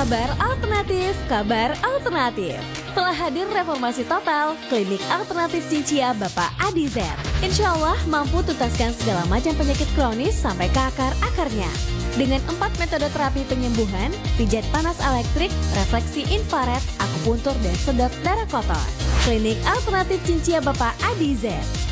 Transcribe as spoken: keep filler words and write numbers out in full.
Kabar alternatif, kabar alternatif. Telah hadir reformasi total, klinik alternatif Cincia Bapak Adi Z. Insya Allah mampu tuntaskan segala macam penyakit kronis sampai ke akar-akarnya. Dengan empat metode terapi penyembuhan, pijat panas elektrik, refleksi infrared, akupuntur, dan sedot darah kotor. Klinik alternatif Cincia Bapak Adi Z.